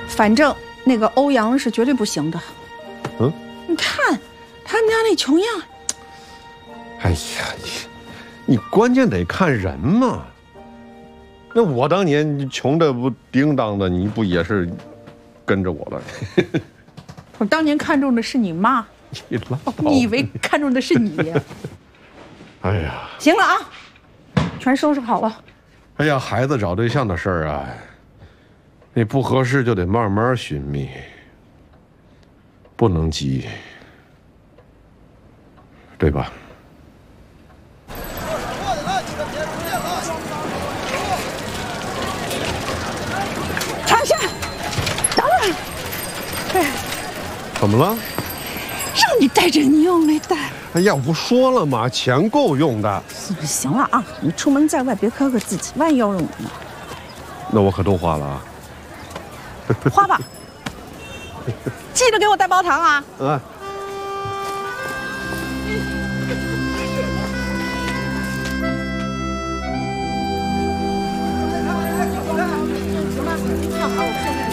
反正那个欧阳是绝对不行的。 嗯， 你看他们家那穷样。 哎呀，你关键得看人嘛。那我当年穷的不叮当的，你不也是跟着我了？ 我当年看中的是你妈， 你拉倒！ 你以为看中的是你？ 哎呀， 行了啊，全收拾好了。 哎呀，孩子找对象的事儿啊，你不合适就得慢慢寻觅，不能急，对吧？ 长夏，等等，哎， 怎么了？ 让你带着你又没带。 哎呀，我不说了吗？钱够用的。 行了啊，你出门在外别磕个自己，万一要用呢？ 那我可都花了啊。 花吧，记得给我带包糖啊。 啊。 行吧，跳好，我看看。